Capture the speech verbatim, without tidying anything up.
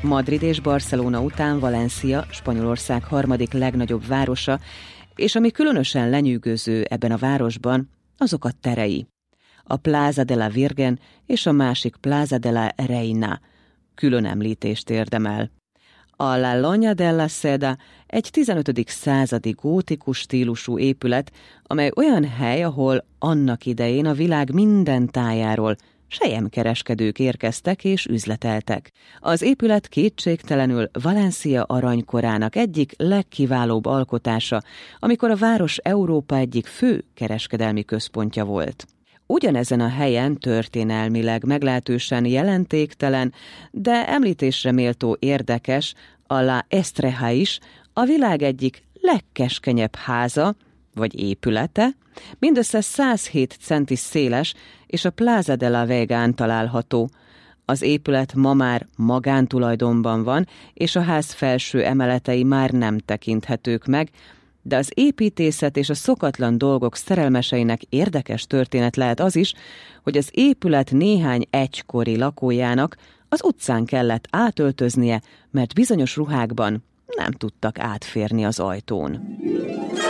Madrid és Barcelona után Valencia Spanyolország harmadik legnagyobb városa, és ami különösen lenyűgöző ebben a városban, azok a terei. A Plaza de la Virgen és a másik Plaza de la Reina külön említést érdemel. A La Loña de la Seda egy tizenötödik századi gótikus stílusú épület, amely olyan hely, ahol annak idején a világ minden tájáról selyemkereskedők érkeztek és üzleteltek. Az épület kétségtelenül Valencia aranykorának egyik legkiválóbb alkotása, amikor a város Európa egyik fő kereskedelmi központja volt. Ugyanezen a helyen történelmileg meglehetősen jelentéktelen, de említésre méltó érdekes a La Estreja is, a világ egyik legkeskenyebb háza, vagy épülete, mindössze százhét centi széles, és a Plaza de la Vegán található. Az épület ma már magántulajdonban van, és a ház felső emeletei már nem tekinthetők meg, de az építészet és a szokatlan dolgok szerelmeseinek érdekes történet lehet az is, hogy az épület néhány egykori lakójának az utcán kellett átöltöznie, mert bizonyos ruhákban nem tudtak átférni az ajtón.